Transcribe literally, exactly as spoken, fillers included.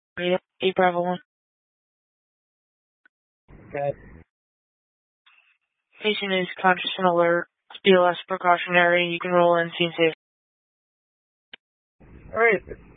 eight Bravo one. Okay. Patient is conscious and alert. B L S precautionary. You can roll in, scene safe. Alright.